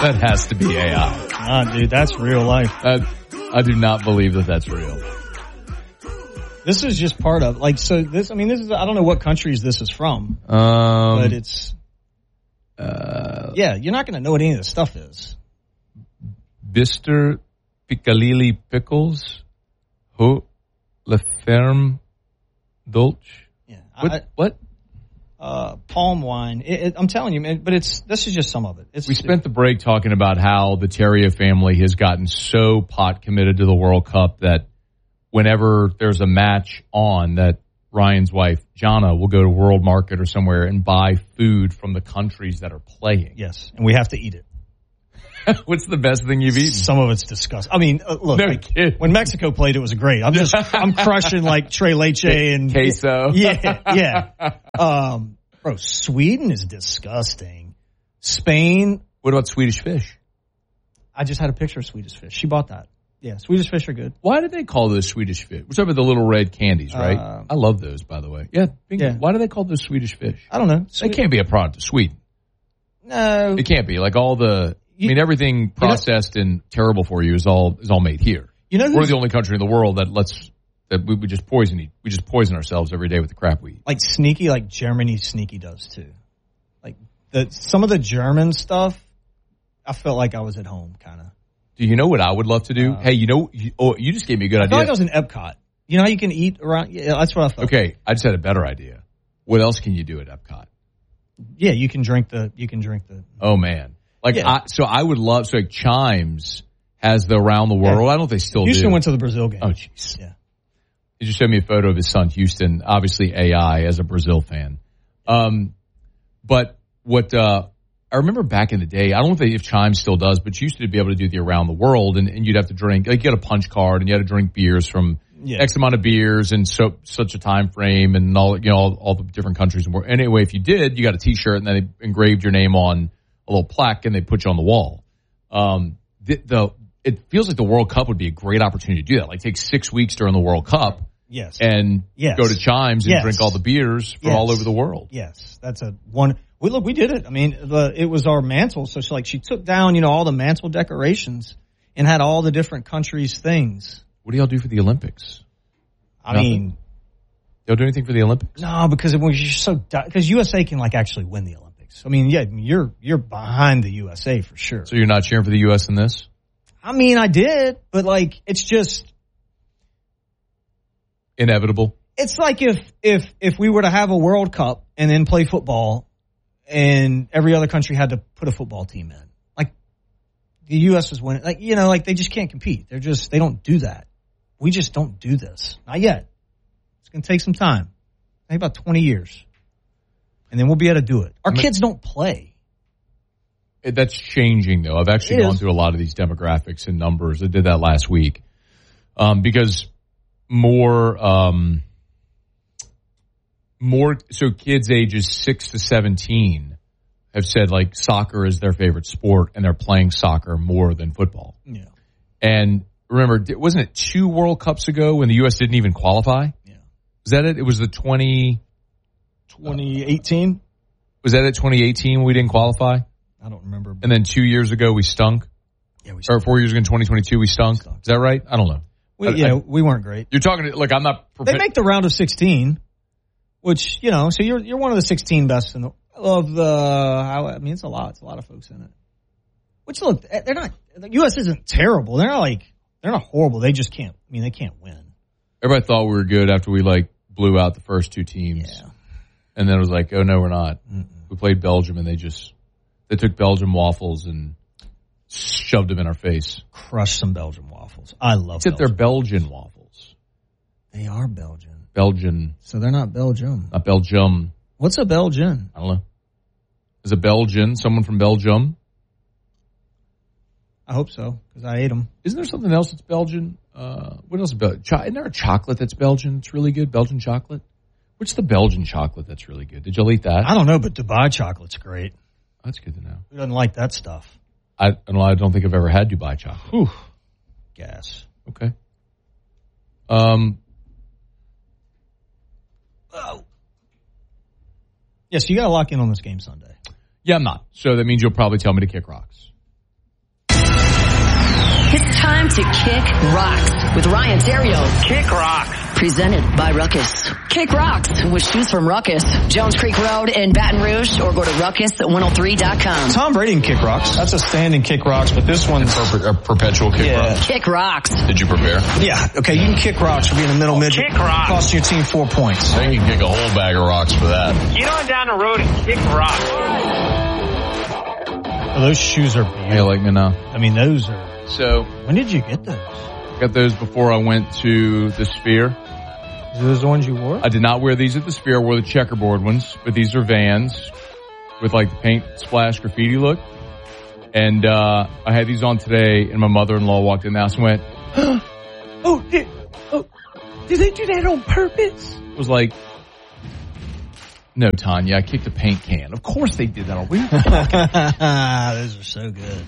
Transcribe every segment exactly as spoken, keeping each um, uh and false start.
That has to be A I. Nah, dude, that's real life. I, I do not believe that that's real. This is just part of, like, so this, I mean, this is, I don't know what countries this is from. Um, but it's, uh, yeah, you're not going to know what any of this stuff is. Bister Picalili Pickles. Ho La Ferme Dolce. Yeah. What? I, what? Uh, palm wine. It, it, I'm telling you, man, but it's, this is just some of it. It's, we spent the break talking about how the Terrier family has gotten so pot committed to the World Cup that whenever there's a match on, that Ryan's wife, Jana, will go to World Market or somewhere and buy food from the countries that are playing. Yes, and we have to eat it. What's the best thing you've eaten? Some of it's disgusting. I mean, uh, look, no like, kid. when Mexico played, it was great. I'm just, I'm crushing like Tres Leche and queso. Yeah, yeah. Um, bro, Sweden is disgusting. Spain. What about Swedish fish? I just had a picture of Swedish fish. She bought that. Yeah, Swedish fish are good. Why do they call those Swedish fish? We're talking about the little red candies, right? Uh, I love those, by the way. Yeah, yeah. Why do they call those Swedish fish? I don't know. They can't be a product of Sweden. No. It can't be. Like all the, I mean, everything processed you know, and terrible for you is all is all made here. You know, we're the only country in the world that lets that we, we just poison we just poison ourselves every day with the crap we eat. Like sneaky, like Germany sneaky does too. Like the some of the German stuff, I felt like I was at home, kind of. Do you know what I would love to do? Uh, hey, you know, you, oh, you just gave me a good I idea. I felt like I was in Epcot. You know how you can eat around? Yeah, that's what I felt. Okay, I just had a better idea. What else can you do at Epcot? Yeah, you can drink the. You can drink the. Oh man, like yeah. I, so I would love. So like Chimes has the around the world. Yeah. I don't know if they still Houston do. Houston went to the Brazil game. Oh jeez. Yeah. He just showed me a photo of his son Houston. Obviously A I as a Brazil fan. Um, but what? Uh, I remember back in the day, I don't know if, they, if Chime still does, but you used to be able to do the around the world, and, and you'd have to drink, like you had a punch card, and you had to drink beers from yeah. X amount of beers and so such a time frame, and all you know all, all the different countries. And anyway, if you did, you got a T-shirt, and then they engraved your name on a little plaque, and they put you on the wall. Um, the, the it feels like the World Cup would be a great opportunity to do that. Like take six weeks during the World Cup, yes, and yes. go to Chimes and yes. drink all the beers from yes. all over the world. Yes, that's a one. We look, we did it. I mean, the, it was our mantle. So she, like, she took down, you know, all the mantle decorations and had all the different countries' things. What do y'all do for the Olympics? I Nothing? mean, y'all do anything for the Olympics? No, because it was just so because U S A can like actually win the Olympics. I mean, yeah, you're you're behind the U S A for sure. So you're not cheering for the U S in this? I mean, I did, but like, it's just inevitable. It's like if if if we were to have a World Cup and then play football. And every other country had to put a football team in. Like, the U S was winning. Like, you know, like, they just can't compete. They're just, they don't do that. We just don't do this. Not yet. It's going to take some time. Maybe about twenty years. And then we'll be able to do it. Our I mean, kids don't play. That's changing, though. I've actually it gone is. through a lot of these demographics and numbers. I did that last week. Um, because more, um, More so kids ages six to seventeen have said like soccer is their favorite sport and they're playing soccer more than football. Yeah. And remember, wasn't it two World Cups ago when the U S didn't even qualify? Yeah. Was that it? It was the twenty twenty eighteen? Uh, was that it? twenty eighteen when we didn't qualify? I don't remember. And then two years ago we stunk? Yeah, we stunk. Or four years ago in twenty twenty-two we stunk? We stunk. Is that right? I don't know. We, I, yeah, I, we weren't great. You're talking, like I'm not... Prepared. They make the round of sixteen. Which, you know, so you're you're one of the sixteen best in the of the. I mean, it's a lot. It's a lot of folks in it. Which look, they're not. The U S isn't terrible. They're not like they're not horrible. They just can't. I mean, they can't win. Everybody thought we were good after we like blew out the first two teams, yeah. And then it was like, oh no, we're not. Mm-mm. We played Belgium, and they just they took Belgium waffles and shoved them in our face. Crushed some Belgian waffles. I love. Except Belgium. they're Belgian waffles. They are Belgian. Belgian. So they're not Belgium. Not Belgium. What's a Belgian? I don't know. Is a Belgian someone from Belgium? I hope so, because I ate them. Isn't there something else that's Belgian? Uh, what else is Belgian? Cho- isn't there a chocolate that's Belgian? It's really good. Belgian chocolate? What's the Belgian chocolate that's really good? Did you eat that? I don't know, but Dubai chocolate's great. That's good to know. Who doesn't like that stuff? I, I don't know. I don't think I've ever had Dubai chocolate. Whew. Gas. Okay. Um. Oh. Yeah, so you got to lock in on this game Sunday. Yeah, I'm not. So that means you'll probably tell me to kick rocks. It's time to kick rocks with Ryan Theriot. Kick rocks. Presented by Ruckus. Kick rocks with shoes from Ruckus. Jones Creek Road in Baton Rouge, or go to ruckus one oh three dot com. Tom Brady can kick rocks. That's a standing kick rocks, but this one's per- a perpetual kick yeah. rock. Kick rocks. Did you prepare? Yeah. Okay, you can kick rocks for being a middle midget. Kick rocks. Costing your team four points. I think you can kick a whole bag of rocks for that. Get on down the road and kick rocks. Oh, those shoes are beautiful. Hey, like me now. I mean, those are. So, When did you get those? got those before I went to the Sphere. Are those the ones you wore? I did not wear these at the Sphere. I wore the checkerboard ones, but these are Vans with like the paint splash graffiti look. And uh I had these on today, and my mother-in-law walked in the house and went, "Oh, did oh, did they do that on purpose?" I was like, "No, Tanya, I kicked a paint can. Of course they did that on purpose." Those are so good.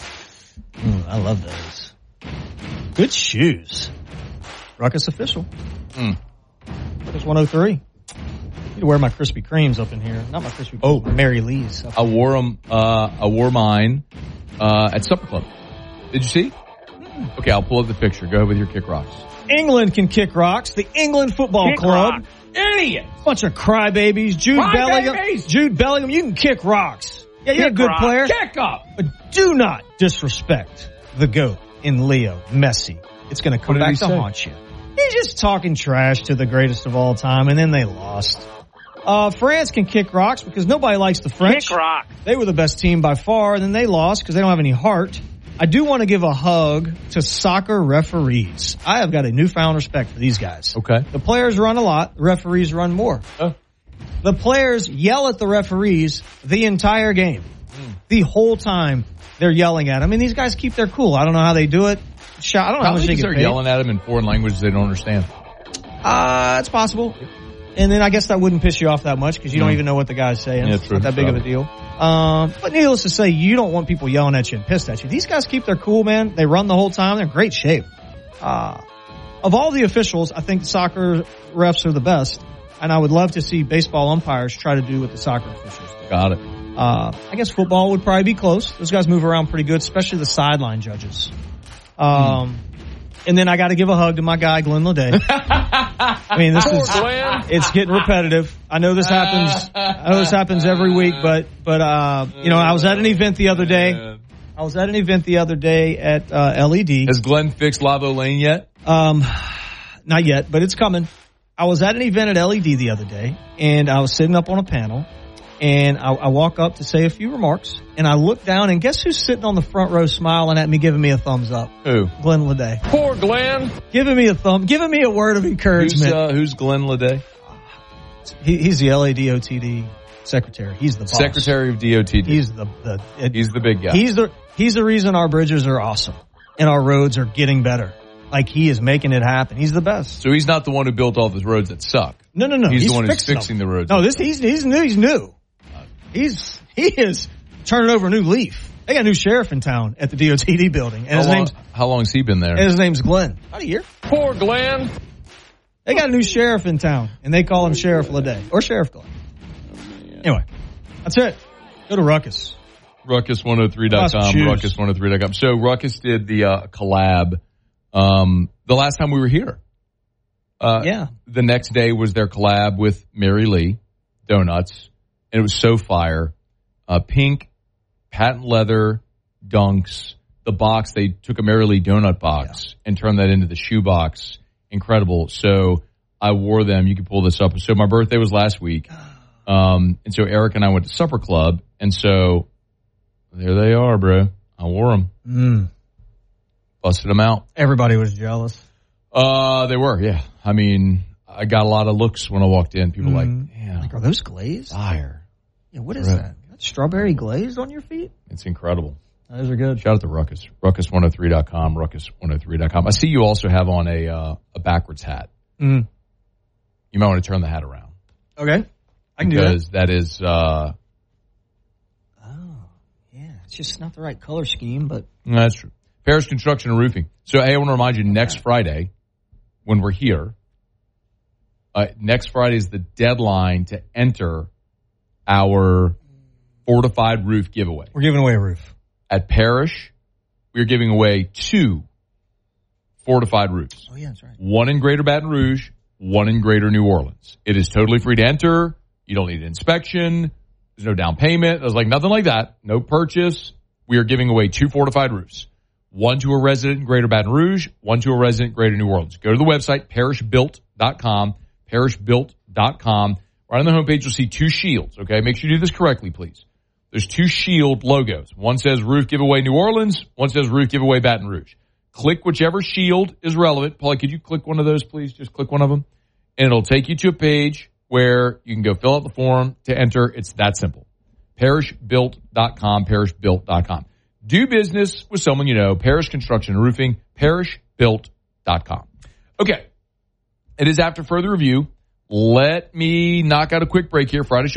Mm, I love those. Good shoes. Ruckus official. Mm. Ruckus one oh three. I need to wear my Krispy Kremes up in here. Not my Krispy Kremes, Oh. my Mary Lee's. I wore them. Uh, I wore mine uh, at Supper Club. Did you see? Okay, I'll pull up the picture. Go ahead with your kick rocks. England can kick rocks. The England Football Kick Club. rocks. Idiot! Bunch of crybabies. Jude Crybabies! Bellingham. Jude Bellingham, you can kick rocks. Yeah, you're Kick a good rocks. player. Kick up. But do not disrespect the GOAT in Leo Messi. It's going to come What did back he to say? haunt you. He's just talking trash to the greatest of all time, and then they lost. Uh, France can kick rocks because nobody likes the French. Kick rocks. They were the best team by far, and then they lost because they don't have any heart. I do want to give a hug to soccer referees. I have got a newfound respect for these guys. Okay. The players run a lot. The referees run more. Oh. The players yell at the referees the entire game. Mm. The whole time they're yelling at them. And these guys keep their cool. I don't know how they do it. Shot, I don't know how much Probably they because get they're paid. yelling at them in foreign languages they don't understand. Uh, it's possible. And then I guess that wouldn't piss you off that much because you don't Mm. even know what the guy's saying. Yeah, it's true. not that big of a deal. Um, but needless to say, you don't want people yelling at you and pissed at you. These guys keep their cool, man. They run the whole time. They're in great shape. Uh, of all the officials, I think soccer refs are the best. And I would love to see baseball umpires try to do what the soccer officials do. Got it. Uh, I guess football would probably be close. Those guys move around pretty good, especially the sideline judges. Um, and then I got to give a hug to my guy, Glenn Leday. I mean, this is, it's getting repetitive. I know this happens, I know this happens every week, but, but, uh, you know, I was at an event the other day. I was at an event the other day at, uh, L E D. Has Glenn fixed Lavo Lane yet? Um, not yet, but it's coming. I was at an event at L E D the other day, and I was sitting up on a panel, and I, I walk up to say a few remarks, and I look down, and guess who's sitting on the front row smiling at me, giving me a thumbs up? Who? Glenn Leday. Poor Glenn. Giving me a thumb, giving me a word of Who's, encouragement. uh, who's Glenn Leday? he, he's the L A D O T D secretary. He's the boss. Secretary of D O T D. He's the, the it, He's the big guy. He's the he's the reason our bridges are awesome and our roads are getting better. Like, he is making it happen. He's the best. So he's not the one who built all the roads that suck. No, no, no. He's, the one who's fixing fixing them. the roads. No, this he's he's new. He's new. He's he is turning over a new leaf. They got a new sheriff in town at the D O T D building, and How his long, name's how long has he been there? and his name's Glenn. About a year. Poor Glenn. They got a new sheriff in town, and they call him Sheriff Leday or Sheriff Glenn. Anyway, that's it. Go to Ruckus. Ruckus one oh three dot com. Awesome shoes. Ruckus one oh three dot com. So Ruckus did the uh, collab um, the last time we were here. Uh, Yeah. The next day was their collab with Mary Lee Donuts, and it was so fire. Uh, pink, patent leather, dunks. The box, they took a Mary Lee donut box yeah. and turned that into the shoe box. Incredible. So I wore them. You can pull this up. So my birthday was last week. Um, and so Eric and I went to Supper Club. And so there they are, bro. I wore them. Mm. Busted them out. Everybody was jealous. Uh, they were, yeah. I mean, I got a lot of looks when I walked in. People Mm. were like, damn. Like, are those glazed? Fire. Yeah, what is Right. that? You got strawberry glazed on your feet? It's incredible. Those are good. Shout out to Ruckus. Ruckus one oh three dot com. Ruckus one oh three dot com. I see you also have on a uh, a backwards hat. Mm. You might want to turn the hat around. Okay. I can because do that. that is, uh, Oh, yeah. It's just not the right color scheme, but. that's true. Paris Construction and Roofing. So, hey, I want to remind you, next Friday, when we're here, uh, next Friday is the deadline to enter our fortified roof giveaway We're giving away a roof. at Parish we are giving away two fortified roofs. Oh, yeah, that's right. One in Greater Baton Rouge, one in Greater New Orleans. It is totally free to enter. You don't need an inspection. There's no down payment. There's like nothing like that. No purchase. We are giving away two fortified roofs. One to a resident in Greater Baton Rouge, one to a resident in Greater New Orleans. Go to the website, parish built dot com, parish built dot com. Right on the homepage, you'll see two shields, okay? Make sure you do this correctly, please. There's two shield logos. One says Roof Giveaway New Orleans. One says Roof Giveaway Baton Rouge. Click whichever shield is relevant. Paulie, could you click one of those, please? Just click one of them. And it'll take you to a page where you can go fill out the form to enter. It's that simple. parish built dot com, parish built dot com. Do business with someone you know. Parish Construction and Roofing, parish built dot com. Okay. It is after further review. Let me knock out a quick break here. Friday show.